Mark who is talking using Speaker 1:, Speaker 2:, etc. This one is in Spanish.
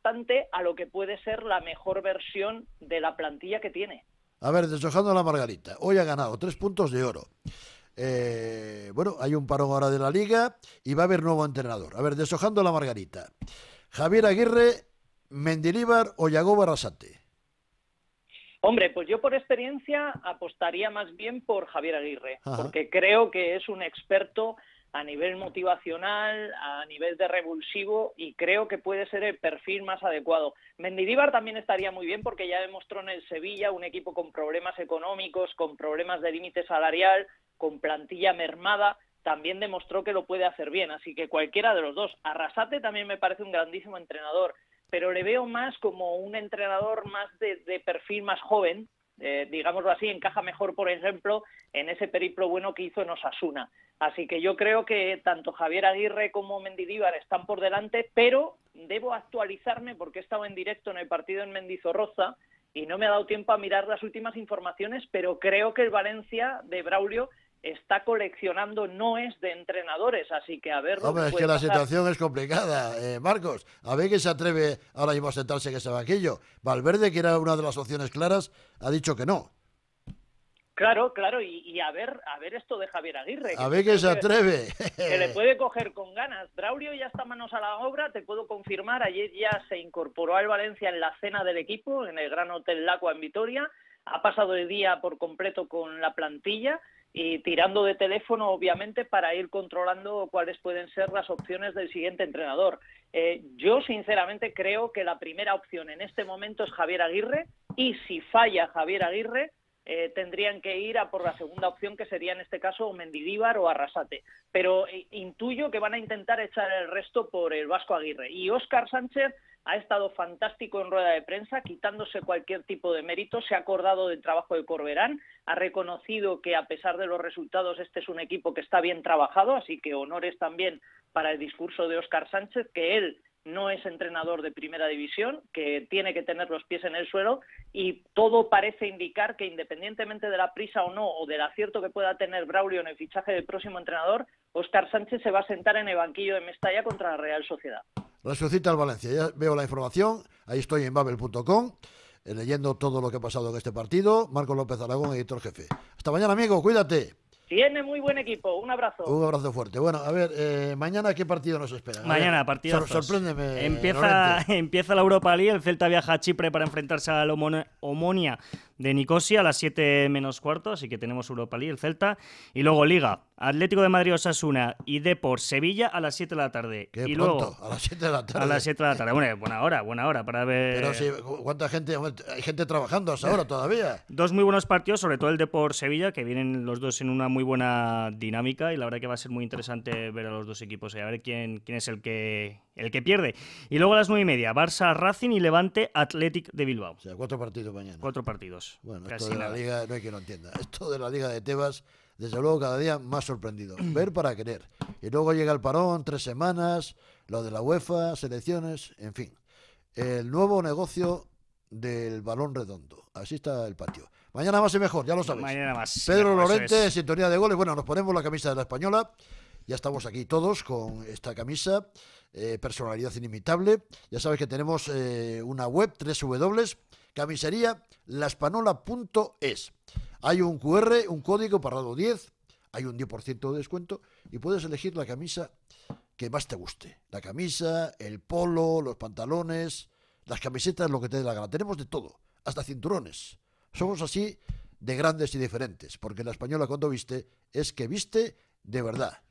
Speaker 1: bastante a lo que puede ser la mejor versión de la plantilla que tiene.
Speaker 2: A ver, deshojando la margarita. Hoy ha ganado 3 puntos de oro. Bueno, hay un parón ahora de la Liga y va a haber nuevo entrenador. A ver, deshojando la margarita. Javier Aguirre, Mendilibar o Yagoba Arrasate.
Speaker 1: Hombre, pues yo por experiencia apostaría más bien por Javier Aguirre,
Speaker 2: Ajá.
Speaker 1: porque creo que es un experto a nivel motivacional, a nivel de revulsivo, y creo que puede ser el perfil más adecuado. Mendilibar también estaría muy bien porque ya demostró en el Sevilla un equipo con problemas económicos, con problemas de límite salarial, con plantilla mermada, también demostró que lo puede hacer bien, así que cualquiera de los dos. Arrasate también me parece un grandísimo entrenador, pero le veo más como un entrenador más de perfil más joven, digámoslo así, encaja mejor, por ejemplo, en ese periplo bueno que hizo en Osasuna. Así que yo creo que tanto Javier Aguirre como Mendilibar están por delante, pero debo actualizarme porque he estado en directo en el partido en Mendizorroza y no me ha dado tiempo a mirar las últimas informaciones, pero creo que el Valencia de Braulio está coleccionando noes de entrenadores, así que a ver lo
Speaker 2: Hombre,
Speaker 1: que
Speaker 2: es
Speaker 1: puede
Speaker 2: que la
Speaker 1: pasar.
Speaker 2: situación es complicada, Marcos. A ver quién se atreve ahora mismo a sentarse en ese banquillo. Valverde, que era una de las opciones claras, ha dicho que no.
Speaker 1: Claro, y a ver esto de Javier Aguirre,
Speaker 2: A
Speaker 1: que
Speaker 2: ver
Speaker 1: yo
Speaker 2: quién
Speaker 1: creo
Speaker 2: se atreve.
Speaker 1: que le puede coger con ganas. Braulio ya está manos a la obra, te puedo confirmar, ayer ya se incorporó al Valencia en la cena del equipo, en el Gran Hotel Lacua en Vitoria, ha pasado el día por completo con la plantilla y tirando de teléfono, obviamente, para ir controlando cuáles pueden ser las opciones del siguiente entrenador. Yo, sinceramente, creo que la primera opción en este momento es Javier Aguirre, y si falla Javier Aguirre, tendrían que ir a por la segunda opción, que sería en este caso Mendilibar o Arrasate. Pero intuyo que van a intentar echar el resto por el Vasco Aguirre. Y Óscar Sánchez ha estado fantástico en rueda de prensa, quitándose cualquier tipo de mérito, se ha acordado del trabajo de Corberán, ha reconocido que a pesar de los resultados este es un equipo que está bien trabajado, así que honores también para el discurso de Óscar Sánchez, que él no es entrenador de primera división, que tiene que tener los pies en el suelo, y todo parece indicar que independientemente de la prisa o no, o del acierto que pueda tener Braulio en el fichaje del próximo entrenador, Óscar Sánchez se va a sentar en el banquillo de Mestalla contra la Real Sociedad.
Speaker 2: Resucita el Valencia, ya veo la información, ahí estoy en babel.com, leyendo todo lo que ha pasado en este partido. Marcos López Aragón, editor jefe. Hasta mañana, amigo, cuídate.
Speaker 1: Tiene muy buen equipo, un abrazo.
Speaker 2: Un abrazo fuerte. Bueno, a ver, mañana ¿qué partido nos espera?
Speaker 3: Mañana, partido.
Speaker 2: Sorpréndeme.
Speaker 3: Empieza la Europa League, el Celta viaja a Chipre para enfrentarse al Omonia de Nicosia a las 7:15, así que tenemos Europa League, el Celta. Y luego Liga, Atlético de Madrid, Osasuna y Depor Sevilla a las 7 de la tarde.
Speaker 2: Qué
Speaker 3: y
Speaker 2: pronto,
Speaker 3: luego,
Speaker 2: a las 7 de la tarde.
Speaker 3: A las 7 de la tarde. Bueno, buena hora para ver.
Speaker 2: Pero sí, ¿cuánta gente? Hay gente trabajando hasta ahora todavía.
Speaker 3: Dos muy buenos partidos, sobre todo el Depor Sevilla, que vienen los dos en una muy buena dinámica, y la verdad que va a ser muy interesante ver a los dos equipos y a ver quién es el que pierde. Y luego a las 9:30, Barça Racing y Levante Athletic de Bilbao.
Speaker 2: O sea, 4 partidos mañana.
Speaker 3: 4 partidos.
Speaker 2: Bueno,
Speaker 3: casi
Speaker 2: esto de
Speaker 3: nada.
Speaker 2: la Liga no hay quien lo entienda. Esto de la Liga de Tebas, desde luego cada día más sorprendido. Ver para querer. Y luego llega el parón, 3 semanas, lo de la UEFA, selecciones, en fin. El nuevo negocio del balón redondo. Así está el patio. Mañana más y mejor, ya lo sabéis.
Speaker 3: Mañana más.
Speaker 2: Pedro
Speaker 3: Mejor,
Speaker 2: Lorente, sintonía de goles. Bueno, nos ponemos la camisa de la Española. Ya estamos aquí todos con esta camisa. Personalidad inimitable. Ya sabéis que tenemos una web, www.camiserialaspanola.es. Hay un QR, un código para Radio 10. Hay un 10% de descuento y puedes elegir la camisa que más te guste. La camisa, el polo, los pantalones, las camisetas, lo que te dé la gana. Tenemos de todo, hasta cinturones. Somos así de grandes y diferentes, porque la Española cuando viste es que viste de verdad.